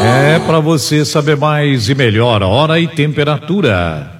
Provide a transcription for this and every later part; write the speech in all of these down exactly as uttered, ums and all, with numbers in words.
É para você saber mais e melhor, hora e temperatura.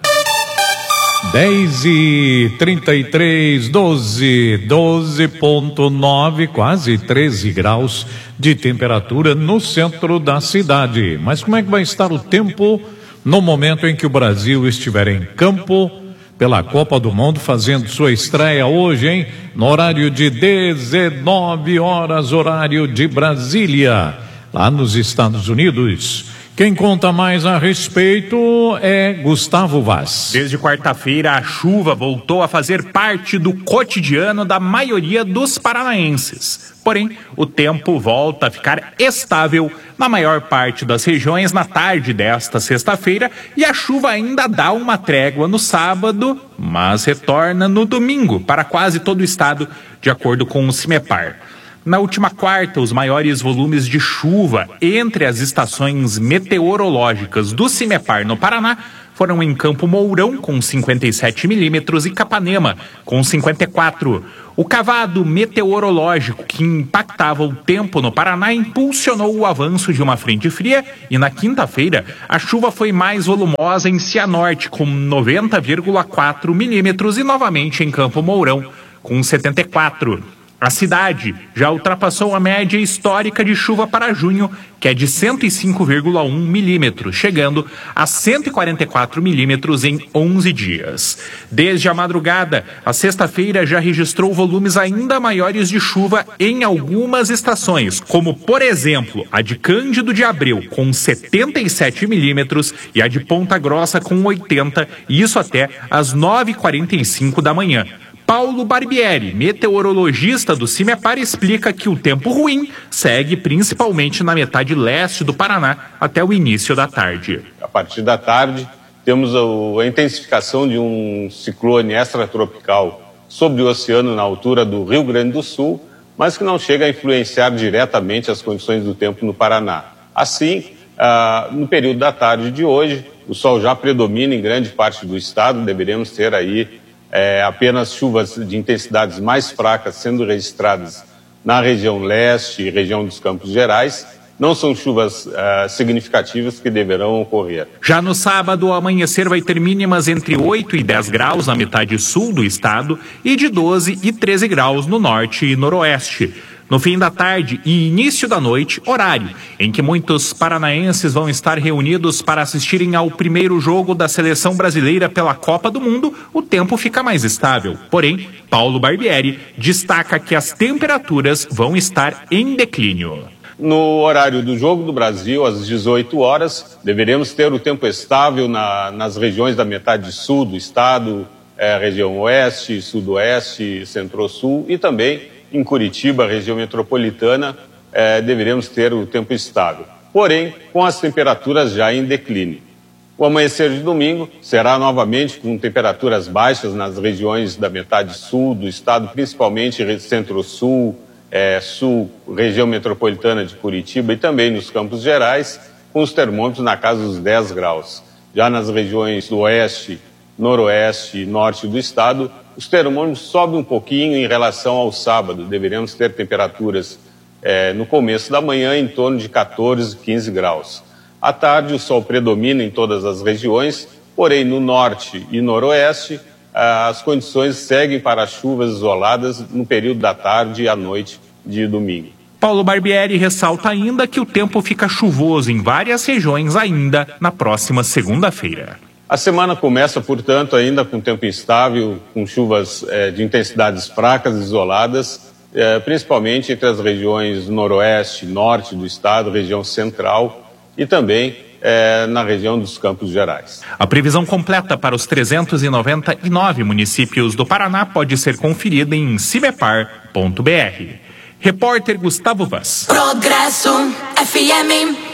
dez e trinta e três, doze, doze ponto nove, quase treze graus de temperatura no centro da cidade. Mas como é que vai estar o tempo no momento em que o Brasil estiver em campo pela Copa do Mundo, fazendo sua estreia hoje, hein? No horário de dezenove horas, horário de Brasília, lá nos Estados Unidos. Quem conta mais a respeito é Gustavo Vaz. Desde quarta-feira, a chuva voltou a fazer parte do cotidiano da maioria dos paranaenses. Porém, o tempo volta a ficar estável na maior parte das regiões na tarde desta sexta-feira e a chuva ainda dá uma trégua no sábado, mas retorna no domingo para quase todo o estado, de acordo com o CIMEPAR. Na última quarta, os maiores volumes de chuva entre as estações meteorológicas do CIMEPAR no Paraná foram em Campo Mourão, com cinquenta e sete milímetros, e Capanema, com cinquenta e quatro. O cavado meteorológico que impactava o tempo no Paraná impulsionou o avanço de uma frente fria e, na quinta-feira, a chuva foi mais volumosa em Cianorte, com noventa vírgula quatro milímetros, e novamente em Campo Mourão, com setenta e quatro. A cidade já ultrapassou a média histórica de chuva para junho, que é de cento e cinco vírgula um milímetros, chegando a cento e quarenta e quatro milímetros em onze dias. Desde a madrugada, a sexta-feira já registrou volumes ainda maiores de chuva em algumas estações, como, por exemplo, a de Cândido de Abreu, com setenta e sete milímetros, e a de Ponta Grossa, com oitenta, e isso até às nove e quarenta e cinco da manhã. Paulo Barbieri, meteorologista do CIMEPAR, explica que o tempo ruim segue principalmente na metade leste do Paraná até o início da tarde. A partir da tarde, temos a intensificação de um ciclone extratropical sobre o oceano na altura do Rio Grande do Sul, mas que não chega a influenciar diretamente as condições do tempo no Paraná. Assim, ah, no período da tarde de hoje, o sol já predomina em grande parte do estado, deveremos ter aí É, apenas chuvas de intensidades mais fracas sendo registradas na região leste e região dos Campos Gerais. Não são chuvas uh, significativas que deverão ocorrer. Já no sábado, o amanhecer vai ter mínimas entre oito e dez graus na metade sul do estado e de doze e treze graus no norte e noroeste. No fim da tarde e início da noite, horário em que muitos paranaenses vão estar reunidos para assistirem ao primeiro jogo da seleção brasileira pela Copa do Mundo, o tempo fica mais estável. Porém, Paulo Barbieri destaca que as temperaturas vão estar em declínio. No horário do Jogo do Brasil, às dezoito horas, deveremos ter o tempo estável na, nas regiões da metade sul do estado, é, região oeste, sudoeste, centro-sul, e também em Curitiba, região metropolitana, eh, deveremos ter o tempo estável. Porém, com as temperaturas já em declínio. O amanhecer de domingo será novamente com temperaturas baixas nas regiões da metade sul do estado, principalmente centro-sul, eh, sul, região metropolitana de Curitiba e também nos Campos Gerais, com os termômetros na casa dos dez graus. Já nas regiões do oeste, noroeste e norte do estado, os termômetros sobem um pouquinho em relação ao sábado. Deveremos ter temperaturas eh, no começo da manhã em torno de quatorze, quinze graus. À tarde, o sol predomina em todas as regiões, porém no norte e noroeste, ah, as condições seguem para chuvas isoladas no período da tarde e à noite de domingo. Paulo Barbieri ressalta ainda que o tempo fica chuvoso em várias regiões ainda na próxima segunda-feira. A semana começa, portanto, ainda com tempo instável, com chuvas eh, de intensidades fracas, isoladas, eh, principalmente entre as regiões noroeste, norte do estado, região central e também eh, na região dos Campos Gerais. A previsão completa para os trezentos e noventa e nove municípios do Paraná pode ser conferida em cimepar ponto br. Repórter Gustavo Vaz. Progresso F M.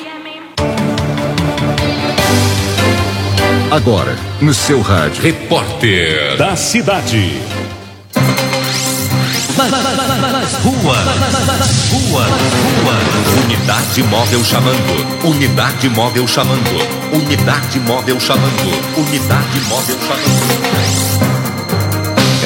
Agora, no seu rádio. Repórter da cidade. Nas, nas, nas, nas ruas, rua, rua. Unidade móvel chamando. Unidade móvel chamando. Unidade móvel chamando. Unidade móvel chamando.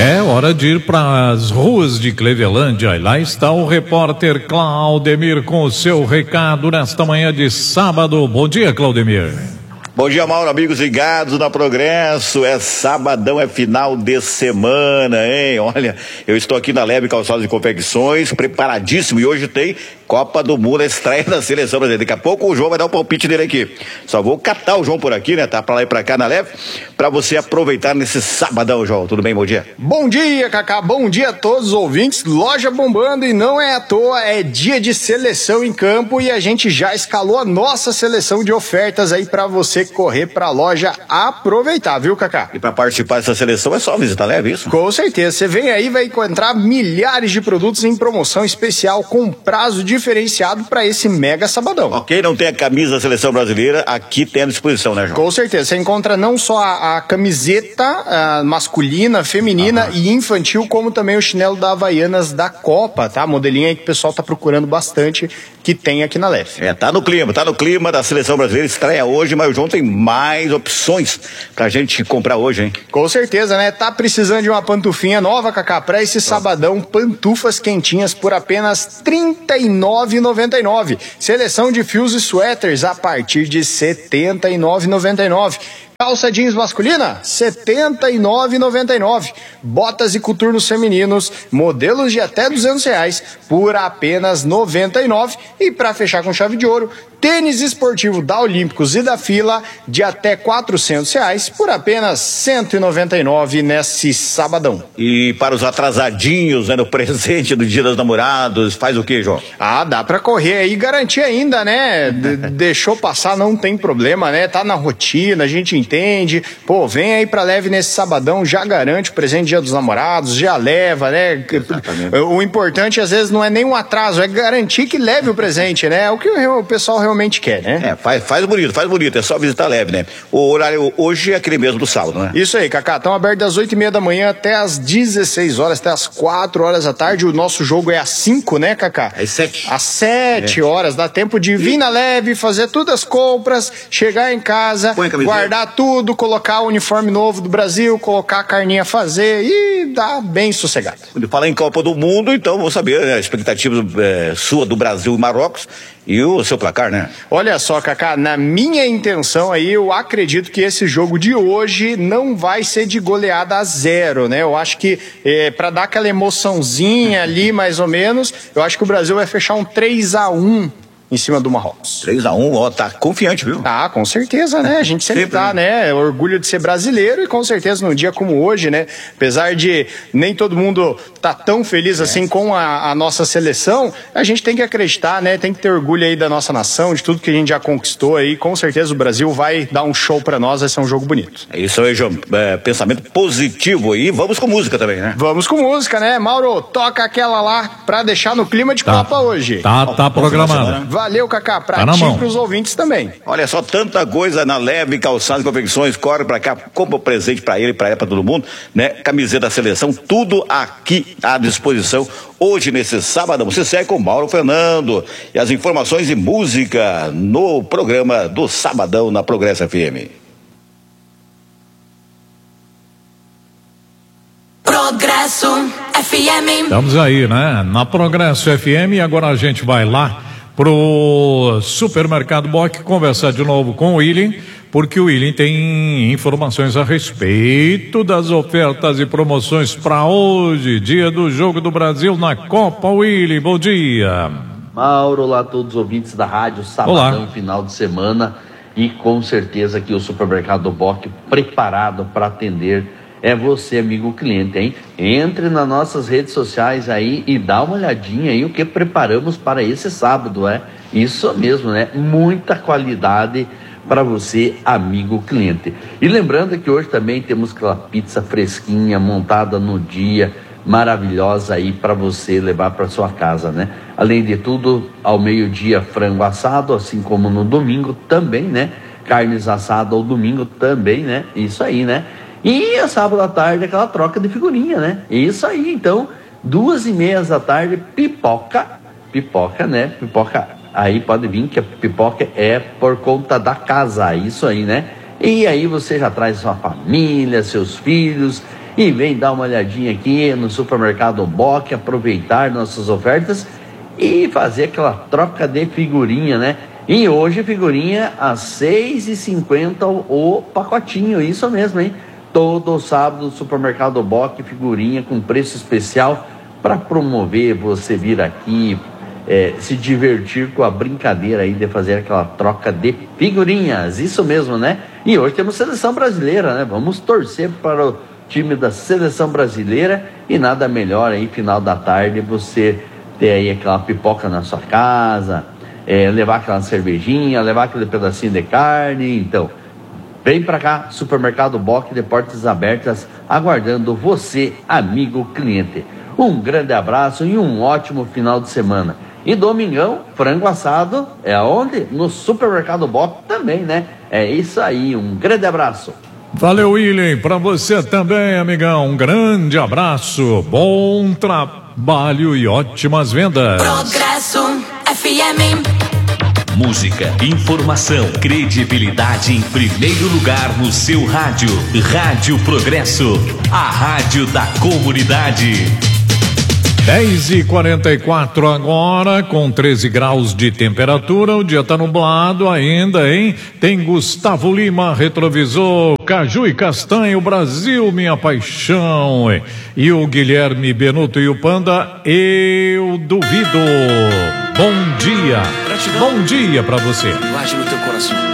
É hora de ir para as ruas de Clevelândia. E lá está o repórter Claudemir com o seu recado nesta manhã de sábado. Bom dia, Claudemir. Bom dia, Mauro, amigos ligados na Progresso. É sabadão, é final de semana, hein? Olha, eu estou aqui na Leve Calçados e Confecções, preparadíssimo, e hoje tem Copa do Mundo, a estreia da seleção brasileira. Daqui a pouco o João vai dar o palpite dele aqui. Só vou catar o João por aqui, né? Tá pra lá e pra cá na Leve, pra você aproveitar nesse sabadão, João. Tudo bem? Bom dia. Bom dia, Cacá. Bom dia a todos os ouvintes. Loja bombando e não é à toa, é dia de seleção em campo e a gente já escalou a nossa seleção de ofertas aí pra você correr pra loja aproveitar, viu, Cacá? E pra participar dessa seleção é só visitar a Leve, isso? Com certeza. Você vem aí e vai encontrar milhares de produtos em promoção especial com prazo diferenciado para esse mega sabadão. Ok, não tem a camisa da seleção brasileira, aqui tem à disposição, né, João? Com certeza. Você encontra não só a, a camiseta a masculina, feminina ah, e infantil, como também o chinelo da Havaianas da Copa, tá? Modelinho aí que o pessoal tá procurando bastante, que tem aqui na Leve. É, tá no clima, tá no clima da seleção brasileira, estreia hoje, mas o João tem mais opções pra gente comprar hoje, hein? Com certeza, né? Tá precisando de uma pantufinha nova, Cacá, pra esse sabadão, pantufas quentinhas por apenas trinta e nove reais e noventa e nove centavos. Seleção de fios e suéteres a partir de setenta e nove reais e noventa e nove centavos. Calça jeans masculina, setenta e nove reais e noventa e nove centavos. Botas e coturnos femininos, modelos de até duzentos reais, por apenas noventa e nove reais. E para fechar com chave de ouro, tênis esportivo da Olímpicos e da Fila, de até quatrocentos reais, por apenas cento e noventa e nove reais nesse sabadão. E para os atrasadinhos, né, no presente do Dia dos Namorados, faz o que, João? Ah, dá para correr aí e garantir ainda, né? De- deixou passar, não tem problema, né? Tá na rotina, a gente entende. Pô, vem aí pra Leve nesse sabadão, já garante o presente Dia dos Namorados, já leva, né? Exatamente. O importante às vezes não é nem um atraso, é garantir que leve o presente, né? É o que o, o pessoal realmente quer, né? É, faz, faz bonito, faz bonito, é só visitar a Leve, né? O horário hoje é aquele mesmo do sábado, né? Isso aí, Cacá, estão abertos das oito e meia da manhã até as dezesseis horas, até as quatro horas da tarde. O nosso jogo é às cinco, né, Cacá? Às sete. Às sete horas, dá tempo de vir na Leve, fazer todas as compras, chegar em casa, Põe a camiseta. guardar tudo, colocar o uniforme novo do Brasil, colocar a carninha a fazer e dá bem sossegado. Quando falar em Copa do Mundo, então vamos saber, né, a expectativa é, sua do Brasil e Marrocos e o seu placar, né? Olha só, Cacá, na minha intenção aí, eu acredito que esse jogo de hoje não vai ser de goleada a zero, né? Eu acho que, é, para dar aquela emoçãozinha ali, mais ou menos, eu acho que o Brasil vai fechar um três a um em cima do Marrocos. três a um, ó, tá confiante, viu? Ah, com certeza, né? A gente sempre, Sempre, tá, né? Orgulho de ser brasileiro e com certeza num dia como hoje, né? Apesar de nem todo mundo tá tão feliz assim com a, a nossa seleção, a gente tem que acreditar, né? Tem que ter orgulho aí da nossa nação, de tudo que a gente já conquistou aí. Com certeza o Brasil vai dar um show pra nós, vai ser um jogo bonito. É isso aí, João. É, pensamento positivo aí. Vamos com música também, né? Vamos com música, né? Mauro, toca aquela lá pra deixar no clima de Tá. Copa hoje. Tá, tá programado. Valeu, Cacá. Pra Tá na ti e mão. pros ouvintes também. Olha só, tanta coisa na Leve Calçados e Confecções. Corre pra cá, compra um presente pra ele, pra ela, pra todo mundo, né? Camiseta da seleção, tudo aqui à disposição. Hoje, nesse sábado, você segue com o Mauro Fernando. E as informações e música no programa do Sabadão na Progresso F M. Progresso F M. Estamos aí, né? Na Progresso F M, e agora a gente vai lá pro Supermercado Bock conversar de novo com o William, porque o William tem informações a respeito das ofertas e promoções para hoje, dia do Jogo do Brasil na Copa. William, bom dia. Mauro, olá a todos os ouvintes da rádio, sabadão, Olá. final de semana, e com certeza que o Supermercado Bock preparado para atender é você, amigo cliente, hein? Entre nas nossas redes sociais aí e dá uma olhadinha aí o que preparamos para esse sábado, é? Isso mesmo, né? Muita qualidade para você, amigo cliente. E lembrando que hoje também temos aquela pizza fresquinha, montada no dia, maravilhosa aí para você levar para sua casa, né? Além de tudo, ao meio-dia frango assado, assim como no domingo também, né? Carnes assadas ao domingo também, né? Isso aí, né? E a sábado à tarde aquela troca de figurinha, né? Isso aí, então, duas e meia da tarde, pipoca, pipoca, né? Pipoca, aí pode vir que a pipoca é por conta da casa, isso aí, né? E aí você já traz sua família, seus filhos, e vem dar uma olhadinha aqui no Supermercado Bock, aproveitar nossas ofertas e fazer aquela troca de figurinha, né? E hoje figurinha a seis e cinquenta o pacotinho, isso mesmo, hein? Todo sábado Supermercado Bock, figurinha com preço especial para promover você vir aqui, é, se divertir com a brincadeira aí de fazer aquela troca de figurinhas, isso mesmo, né? E hoje temos seleção brasileira, né? Vamos torcer para o time da seleção brasileira e nada melhor aí, final da tarde, você ter aí aquela pipoca na sua casa, é, levar aquela cervejinha, levar aquele pedacinho de carne. Então, vem pra cá, Supermercado Bock, de portas abertas, aguardando você, amigo cliente. Um grande abraço e um ótimo final de semana. E domingão, frango assado, é aonde? No Supermercado Bock também, né? É isso aí, um grande abraço. Valeu, William, pra você também, amigão, um grande abraço, bom trabalho e ótimas vendas. Progresso F M. Música, informação, credibilidade em primeiro lugar no seu rádio. Rádio Progresso, a rádio da comunidade. dez e quarenta e quatro agora, com treze graus de temperatura, o dia tá nublado ainda, hein? Tem Gustavo Lima, retrovisor, Caju e Castanho, Brasil, minha paixão, hein? E o Guilherme Benuto e o Panda, eu duvido. Bom dia, bom dia pra você. Guarde no teu coração.